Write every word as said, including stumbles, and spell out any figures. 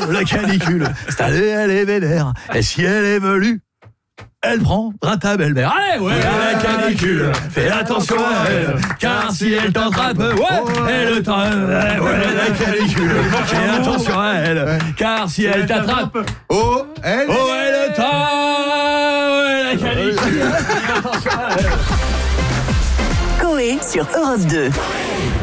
la canicule. Cette année, elle est vénère. Et si elle évolue, elle prendra ta belle-mère. Allez, ouais, la canicule, fais attention à elle, car si elle t'attrape, ouais, elle t'attrape. Ouais, la canicule, fais attention à elle, car si elle t'attrape, Oh, elle, oh, elle t'attrape. Ouais, la canicule, fais attention à elle. Coé sur Europe deux.